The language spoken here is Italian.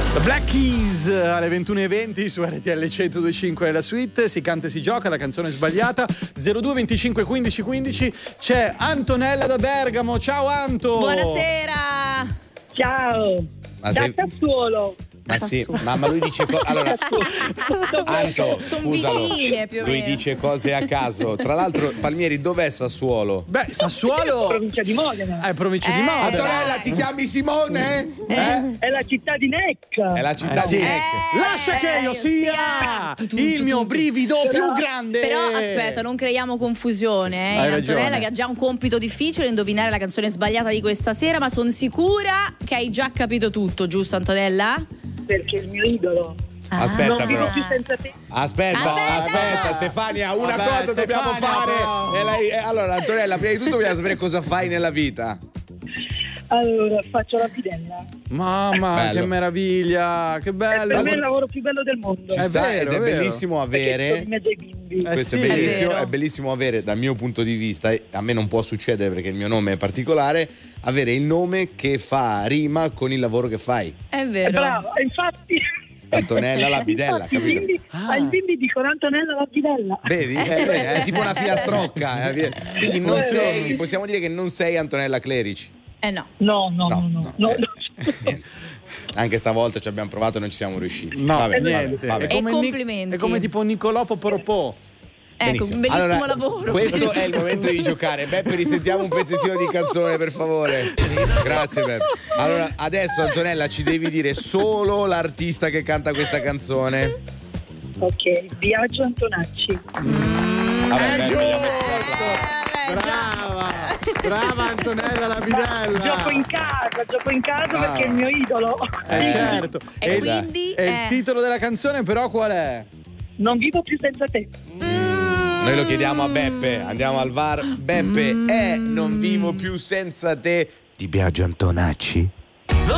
The Black Keys alle 21:20 su RTL 102.5 nella suite. Si canta e si gioca, la canzone è sbagliata. 02 25 15 15. C'è Antonella da Bergamo. Ciao Anto. Buonasera. Ciao. Ma Da sei... Sassuolo. Ma sì, ma lui dice allora Anto, sono scusalo, vicine più o lui meno. dice cose a caso. Tra l'altro, Palmieri, dov'è Sassuolo? Beh, Sassuolo Provincia di Modena. è provincia di Modena. Antonella, ti chiami Simone? È la città di Necca. È la città sì. di Nek. Lascia che io sia il mio brivido più grande. Però aspetta, non creiamo confusione. Hai Antonella ragione. che ha già un compito difficile, indovinare la canzone sbagliata di questa sera, ma sono sicura che hai già capito tutto, giusto Antonella? Perché è il mio idolo. Aspetta, Non vivo però. più senza te. Aspetta, Stefania, una Vabbè, cosa dobbiamo Stefania, fare. però. Allora, Antonella, prima di tutto vogliamo sapere cosa fai nella vita. Allora, faccio la bidella. Mamma, Bello. che meraviglia, che bello. Per me è il lavoro più bello del mondo. È vero, ed è è vero. bellissimo Perché sto avere. in mezzo ai bimbi. Questo sì, è bellissimo, è vero. è bellissimo avere, dal mio punto di vista, e a me non può succedere perché il mio nome è particolare, avere il nome che fa rima con il lavoro che fai. È vero. Brava, infatti. Antonella la bidella, Infatti, capito? quindi ai bimbi dicono Antonella la bidella. Vedi? È tipo una filastrocca. Quindi non sei, possiamo dire che non sei Antonella Clerici. No. No. Anche stavolta ci abbiamo provato e non ci siamo riusciti. No, Vabbè, niente. vabbè. E complimenti. È come tipo Niccolò Poporopò. Ecco, Benissimo. un bellissimo Allora, lavoro. Questo è il momento di giocare. Beppe, risentiamo un pezzettino di canzone, per favore. Grazie, Beppe. Allora, adesso, Antonella, ci devi dire solo l'artista che canta questa canzone. Ok, Biagio Antonacci. Vabbè, Beppe, gli ho messo l'applauso. Brava Antonella la bidella. Gioco in casa perché è il mio idolo. Certo. E quindi E il titolo della canzone però qual è? Non vivo più senza te. Noi lo chiediamo a Beppe, andiamo al VAR. Beppe, Non vivo più senza te di Biagio Antonacci.